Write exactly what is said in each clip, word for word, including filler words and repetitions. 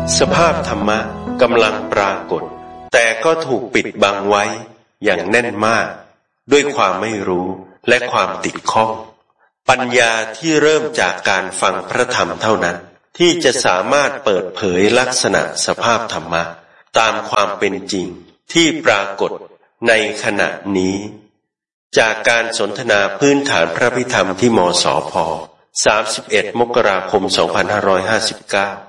สภาพธรรมะกำลังปรากฏแต่ก็ถูกปิดบังไว้อย่างแน่นมากด้วยความไม่รู้และความติดข้องปัญญาที่เริ่มจากการฟังพระธรรมเท่านั้นที่จะสามารถเปิดเผยลักษณะสภาพธรรมะตามความเป็นจริงที่ปรากฏในขณะนี้จากการสนทนาพื้นฐานพระพิธรรมที่มสพสามสิบเอ็ดมกราคมสองพันห้าร้อยห้าสิบเก้า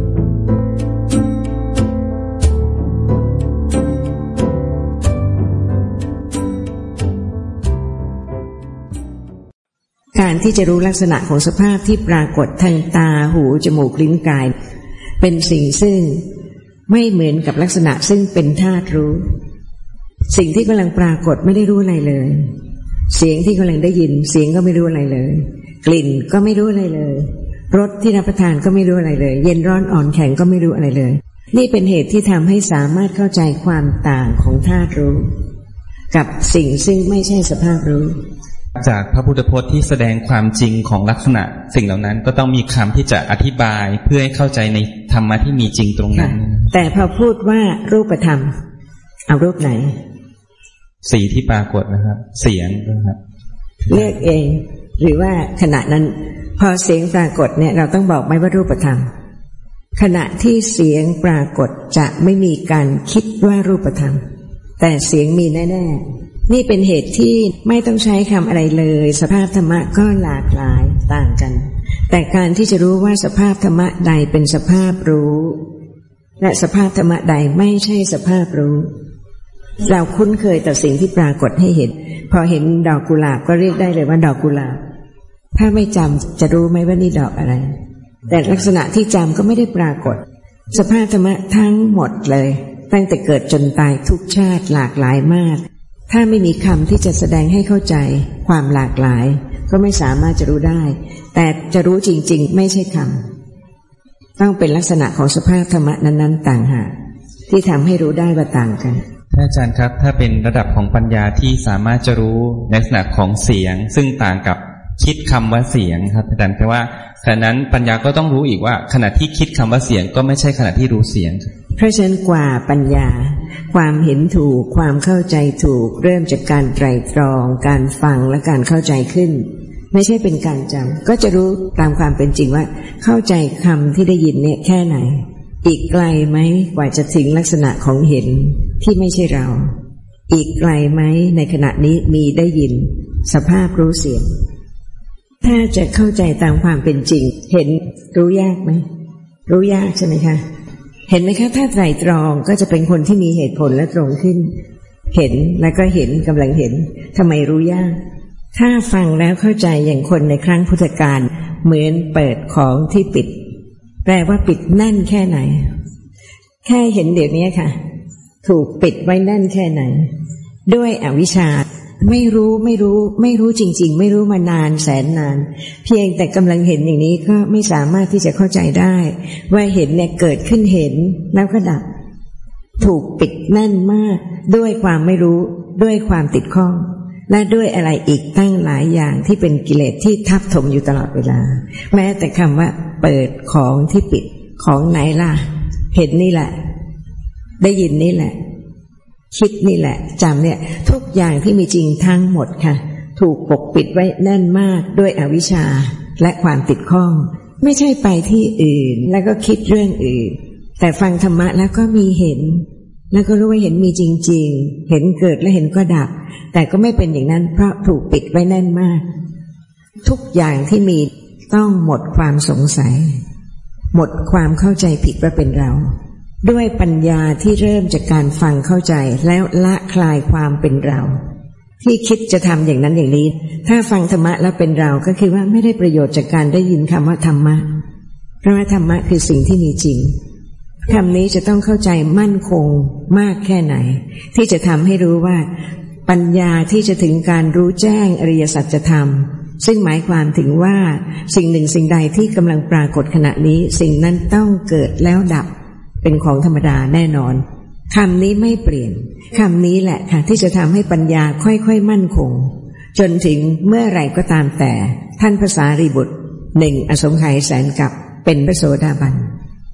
การที่จะรู้ลักษณะของสภาพที่ปรากฏทางตาหูจมูกลิ้นกายเป็นสิ่งซึ่งไม่เหมือนกับลักษณะซึ่งเป็นธาตุรู้สิ่งที่กำลังปรากฏไม่ได้รู้อะไรเลยเสียงที่กำลังได้ยินเสียงก็ไม่รู้อะไรเลยกลิ่นก็ไม่รู้อะไรเลยรสที่รับประทานก็ไม่รู้อะไรเลยเย็นร้อนอ่อนแข็งก็ไม่รู้อะไรเลยนี่เป็นเหตุที่ทำให้สามารถเข้าใจความต่างของธาตุรู้กับสิ่งซึ่งไม่ใช่สภาพรู้จากพระพุทธพจน์ที่แสดงความจริงของลักษณะสิ่งเหล่านั้นก็ต้องมีคำที่จะอธิบายเพื่อให้เข้าใจในธรรมะที่มีจริงตรงนั้นแต่พอพูดว่ารูปธรรมเอารูปไหนสีที่ปรากฏนะครับเสียงนะครับเลือกเองหรือว่าขณะนั้นพอเสียงปรากฏเนี่ยเราต้องบอกไหมว่ารูปธรรมขณะที่เสียงปรากฏจะไม่มีการคิดว่ารูปธรรมแต่เสียงมีแน่ๆนี่เป็นเหตุที่ไม่ต้องใช้คำอะไรเลยสภาพธรรมะก็หลากหลายต่างกันแต่การที่จะรู้ว่าสภาพธรรมะใดเป็นสภาพรู้และสภาพธรรมะใดไม่ใช่สภาพรู้เราคุ้นเคยต่อสิ่งที่ปรากฏให้เห็นพอเห็นดอกกุหลาบก็เรียกได้เลยว่าดอกกุหลาบถ้าไม่จำจะรู้ไหมว่านี่ดอกอะไรแต่ลักษณะที่จำก็ไม่ได้ปรากฏสภาพธรรมะทั้งหมดเลยตั้งแต่เกิดจนตายทุกชาติหลากหลายมากถ้าไม่มีคำที่จะแสดงให้เข้าใจความหลากหลายก็ไม่สามารถจะรู้ได้แต่จะรู้จริงๆไม่ใช่คำต้องเป็นลักษณะของสภาพธรรมะนั้นๆต่างหากที่ทำให้รู้ได้ว่าต่างกันอาจารย์ครับถ้าเป็นระดับของปัญญาที่สามารถจะรู้ในลักษณะของเสียงซึ่งต่างกับคิดคำว่าเสียงครับอาจารย์แปลว่าขณะนั้นปัญญาก็ต้องรู้อีกว่าขณะที่คิดคำว่าเสียงก็ไม่ใช่ขณะที่รู้เสียงเพราะฉะนั้นกว่าปัญญาความเห็นถูกความเข้าใจถูกเริ่มจากการไตร่ตรองการฟังและการเข้าใจขึ้นไม่ใช่เป็นการจำก็จะรู้ตามความเป็นจริงว่าเข้าใจคำที่ได้ยินเนี่ยแค่ไหนอีกไกลไหมกว่าจะถึงลักษณะของเห็นที่ไม่ใช่เราอีกไกลไหมในขณะนี้มีได้ยินสภาพรู้เสียงถ้าจะเข้าใจตามความเป็นจริงเห็นรู้ยากไหมรู้ยากใช่ไหมคะเห็นไหมคะถ้าไตร่ตรองก็จะเป็นคนที่มีเหตุผลและตรงขึ้นเห็นแล้วก็เห็นกำลังเห็นทำไมรู้ยากถ้าฟังแล้วเข้าใจอย่างคนในครั้งพุทธกาลเหมือนเปิดของที่ปิดแปลว่าปิดแน่นแค่ไหนแค่เห็นเดี๋ยวนี้ค่ะถูกปิดไว้แน่นแค่ไหนด้วยอวิชชาไม่รู้ไม่รู้ไม่รู้จริงๆไม่รู้มานานแสนนานเพียงแต่กำลังเห็นอย่างนี้ก็ไม่สามารถที่จะเข้าใจได้ว่าเห็นเนี่ยเกิดขึ้นเห็นแล้วก็ดับถูกปิดแน่นมากด้วยความไม่รู้ด้วยความติดข้องและด้วยอะไรอีกตั้งหลายอย่างที่เป็นกิเลสที่ทับถมอยู่ตลอดเวลาแม้แต่คำว่าเปิดของที่ปิดของไหนล่ะเห็นนี่แหละได้ยินนี่แหละคิดนี่แหละจำเนี่ยทุกอย่างที่มีจริงทั้งหมดค่ะถูกปกปิดไว้แน่นมากด้วยอวิชชาและความติดข้องไม่ใช่ไปที่อื่นแล้วก็คิดเรื่องอื่นแต่ฟังธรรมะแล้วก็มีเห็นแล้วก็รู้ว่าเห็นมีจริงๆเห็นเกิดและเห็นก็ดับแต่ก็ไม่เป็นอย่างนั้นเพราะถูกปิดไว้แน่นมากทุกอย่างที่มีต้องหมดความสงสัยหมดความเข้าใจผิดว่าเป็นเราด้วยปัญญาที่เริ่มจากการฟังเข้าใจแล้วละคลายความเป็นเราที่คิดจะทำอย่างนั้นอย่างนี้ถ้าฟังธรรมะแล้วเป็นเราก็คือว่าไม่ได้ประโยชน์จากการได้ยินคำว่าธรรมะเพราะว่าธรรมะคือสิ่งที่มีจริงคำนี้จะต้องเข้าใจมั่นคงมากแค่ไหนที่จะทำให้รู้ว่าปัญญาที่จะถึงการรู้แจ้งอริยสัจธรรมซึ่งหมายความถึงว่าสิ่งหนึ่งสิ่งใดที่กำลังปรากฏขณะนี้สิ่งนั้นต้องเกิดแล้วดับเป็นของธรรมดาแน่นอนคำนี้ไม่เปลี่ยนคำนี้แหละค่ะที่จะทำให้ปัญญาค่อยๆมั่นคงจนถึงเมื่อไหร่ก็ตามแต่ท่านพระสารีบุตรหนึ่งอสงไขยแสนกับเป็นพระโสดาบัน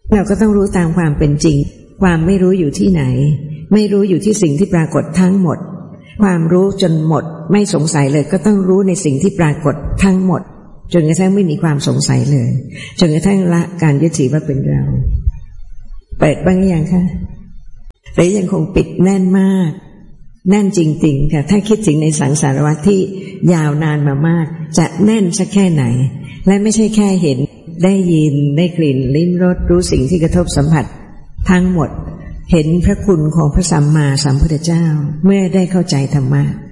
เราก็ต้องรู้ตามความเป็นจริงความไม่รู้อยู่ที่ไหนไม่รู้อยู่ที่สิ่งที่ปรากฏทั้งหมดความรู้จนหมดไม่สงสัยเลยก็ต้องรู้ในสิ่งที่ปรากฏทั้งหมดจนกระทั่งไม่มีความสงสัยเลยจนกระทั่งละการยึดถือว่าเป็นเราเปิดบ้างหรือยังคะหรือยังคงปิดแน่นมากแน่นจริงๆค่ะถ้าคิดถึงในสังสารวัฏที่ยาวนานมามากจะแน่นสักแค่ไหนและไม่ใช่แค่เห็นได้ยินได้กลิ่นลิ้มรสรู้สิ่งที่กระทบสัมผัสทั้งหมดเห็นพระคุณของพระสัมมาสัมพุทธเจ้าเมื่อได้เข้าใจธรรมะ